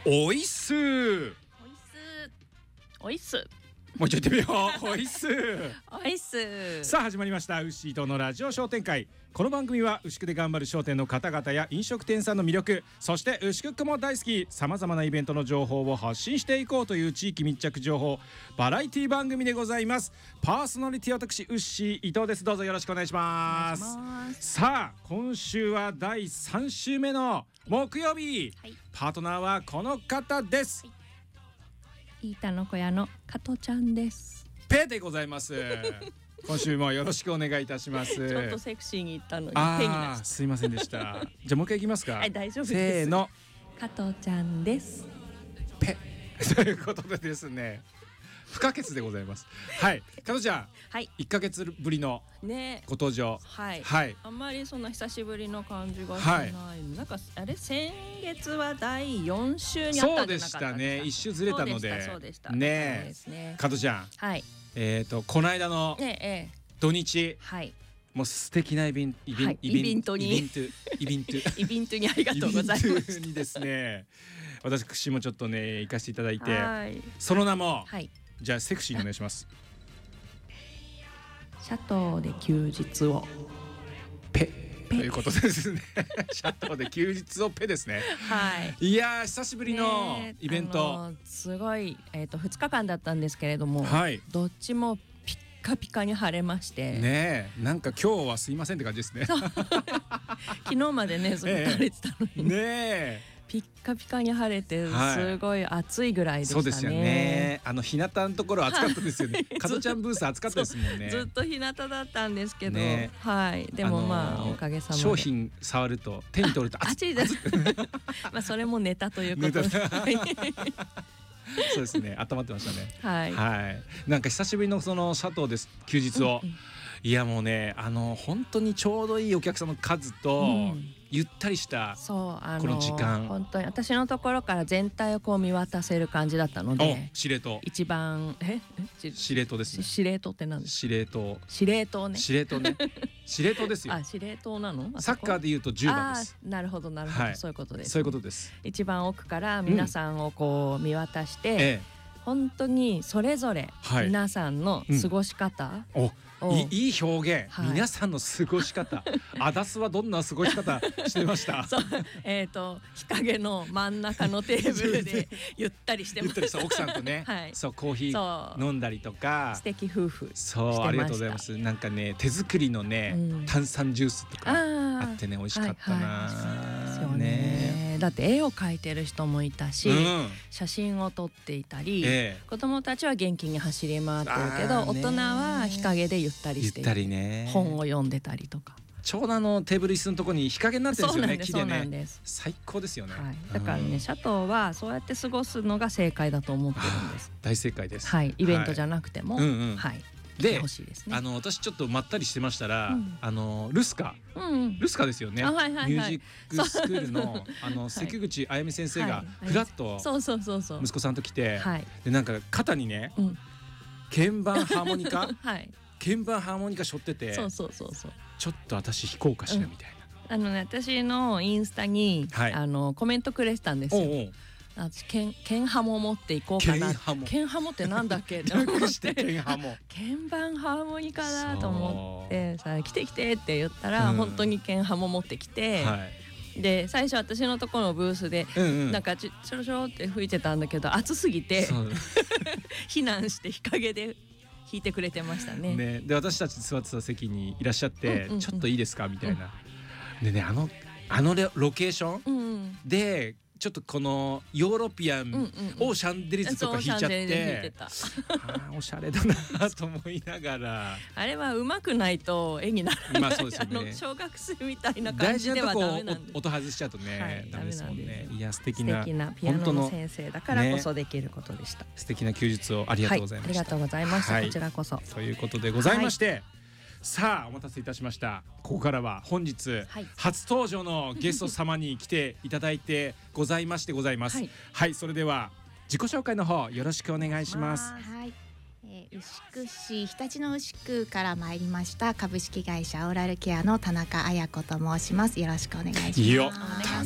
おいっす。 おいっす。 もう一度言ってみよう。おいっす。 おいっす。 さあ始まりました、牛伊藤のラジオ商店会。この番組は牛久で頑張る商店の方々や飲食店さんの魅力、そして牛クックも大好き、さまざまなイベントの情報を発信していこうという地域密着情報バラエティ番組でございます。パーソナリティ私牛伊藤です。どうぞよろしくお願いします。さあ今週は第3週目の木曜日、パートナーはこの方です。 飯田の小屋の加藤ちゃんです。 ペでございます。今週もよろしくお願いいたします。 ちょっとセクシーに言ったのにペになっちゃった。 すいませんでした。じゃあもう一回いきますか。 はい、大丈夫です。 せーの、 加藤ちゃんです。 ペということでですね、不可欠でございます。はい、加藤ちゃん、 はい、 1ヶ月ぶりのね、 ご登場。 はい、 はい、 あんまりそんな久しぶりの感じがしない、はい、なんかあれ先月は第4週にあったんじゃなかったですか。 そうでしたね、1週ずれたので。 そうでしたねえ、加藤ちゃん、 はい、 この間の土日、 はい、 もう素敵なイベントにありがとうございます。 にですね、私もちょっとね行かせていただいて、その名も、はい、じゃあセクシーにお願いします。 シャトーで休日をペということですね。シャトーで休日をペですね。はい。いやー久しぶりのイベント。 すごい2日間だったんですけれども、 はい、どっちもピッカピカに晴れましてね、なんか今日はすいませんって感じですね。 昨日までねずっと晴れてたのにね。 ピッカピカに晴れてすごい暑いぐらいでしたね。 そうですよね。日向のところ暑かったですよね。加藤ちゃんブース暑かったですもんね。 ずっと日向だったんですけど、はい。でもまあおかげさまで商品触ると手に取ると暑いです。まあそれもネタということで。 そうですね。温まってましたね。 はい。 はい。なんか久しぶりのそのシャトーです休日を。いやもうね、本当にちょうどいいお客さんの数と、ゆったりしたこの時間、 本当に私のところから全体をこう見渡せる感じだったので、 司令塔一番司令塔ですね。 司令塔って何ですか。 司令塔ね。 司令塔ですよ。 司令塔なの。 サッカーでいうと10番です。 なるほどなるほど、そういうことです。 そういうことです。一番奥から皆さんをこう見渡して、本当にそれぞれ皆さんの過ごし方、 いい表現、皆さんの過ごし方。アダスはどんな過ごし方してました？ そう、日陰の真ん中のテーブルでゆったりしてました。 奥さんとね、そうコーヒー飲んだりとか、 素敵夫婦。 そうありがとうございます。なんかね手作りのね炭酸ジュースとかあってね美味しかったな。ね。 だって絵を描いてる人もいたし、写真を撮っていたり、子供たちは元気に走り回ってるけど、大人は日陰でゆったりして本を読んでたりとか。 ちょうどテーブル椅子のところに日陰になってるんですよね。木でね。最高ですよね。 だからね、シャトーはそうやって過ごすのが正解だと思ってるんです。 大正解です。 はい、イベントじゃなくても、はい。 で、私ちょっとまったりしてましたら、ルスカですよね。ミュージックスクールの関口あやみ先生がフラッと息子さんと来て、でなんか肩にね鍵盤ハーモニカ背負ってて、ちょっと私弾こうかしらみたいな。 私のインスタにコメントくれてたんですよ。鍵ハモ持っていこうかな。鍵ハモってなんだっけ。 略して鍵ハモ。 鍵盤ハーモニカだと思ってさ、来て来てって言ったら本当に鍵ハモ持ってきて、で最初私のところのブースでなんかちょろちょろって吹いてたんだけど、暑すぎて避難して日陰で弾いてくれてましたね。 で私たち座ってた席にいらっしゃって、ちょっといいですかみたいな。でね、ロケーションでちょっとこのヨーロピアンをシャンデリゼとか弾いちゃって、おしゃれだなと思いながら、 あれは上手くないと絵にならない。そうですよね。小学生みたいな感じではダメなんで、 音外しちゃうとねダメですもんね。いや素敵なピアノの先生だからこそできることでした。 素敵な休日をありがとうございました。 ありがとうございました。こちらこそということでございまして、さあお待たせいたしました。ここからは本日初登場のゲスト様に来ていただいてございましてございます。はい、それでは自己紹介の方よろしくお願いします。 はい、牛久市常陸の牛久から参りました株式会社オーラルケアの田中彩子と申します。よろしくお願いします。